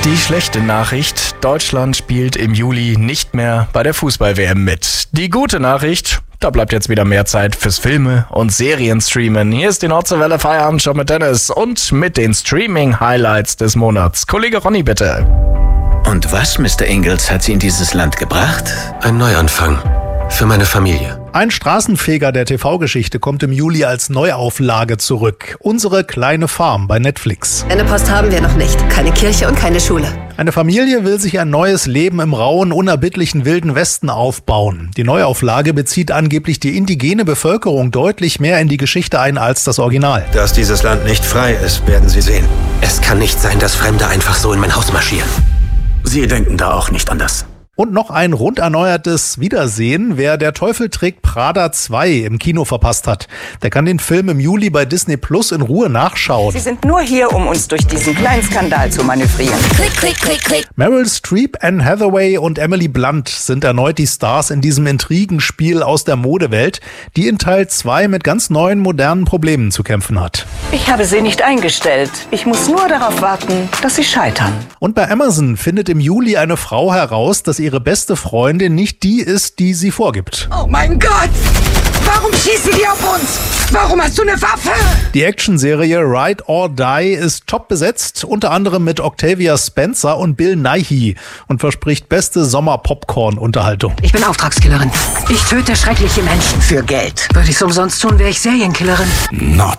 Die schlechte Nachricht: Deutschland spielt im Juli nicht mehr bei der Fußball-WM mit. Die gute Nachricht: da bleibt jetzt wieder mehr Zeit fürs Filme- und Serienstreamen. Hier ist die Nordseewelle Feierabendshow mit Dennis und mit den Streaming-Highlights des Monats. Kollege Ronny, bitte. Und was, Mr. Ingalls, hat Sie in dieses Land gebracht? Ein Neuanfang. Für meine Familie. Ein Straßenfeger der TV-Geschichte kommt im Juli als Neuauflage zurück. Unsere kleine Farm bei Netflix. Eine Post haben wir noch nicht. Keine Kirche und keine Schule. Eine Familie will sich ein neues Leben im rauen, unerbittlichen Wilden Westen aufbauen. Die Neuauflage bezieht angeblich die indigene Bevölkerung deutlich mehr in die Geschichte ein als das Original. Dass dieses Land nicht frei ist, werden Sie sehen. Es kann nicht sein, dass Fremde einfach so in mein Haus marschieren. Sie denken da auch nicht anders. Und noch ein rund erneuertes Wiedersehen, wer Der Teufel trägt Prada 2 im Kino verpasst hat. Der kann den Film im Juli bei Disney Plus in Ruhe nachschauen. Sie sind nur hier, um uns durch diesen kleinen Skandal zu manövrieren. Klick, klick, klick, klick. Meryl Streep, Anne Hathaway und Emily Blunt sind erneut die Stars in diesem Intrigenspiel aus der Modewelt, die in Teil 2 mit ganz neuen, modernen Problemen zu kämpfen hat. Ich habe sie nicht eingestellt. Ich muss nur darauf warten, dass sie scheitern. Und bei Amazon findet im Juli eine Frau heraus, dass ihre beste Freundin nicht die ist, die sie vorgibt. Oh mein Gott! Warum schießen die auf uns? Warum hast du eine Waffe? Die Actionserie Ride or Die ist top besetzt, unter anderem mit Octavia Spencer und Bill Nighy und verspricht beste Sommer-Popcorn-Unterhaltung. Ich bin Auftragskillerin. Ich töte schreckliche Menschen für Geld. Würde ich es umsonst tun, wäre ich Serienkillerin.